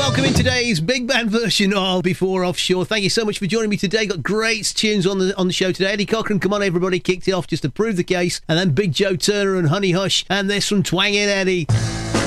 Welcome in today's big band version of Before Offshore. Thank you so much for joining me today. Got great tunes on the show today. Eddie Cochran, Come On Everybody, kicked it off just to prove the case. And then Big Joe Turner and Honey Hush. And this from Twangin' Eddie.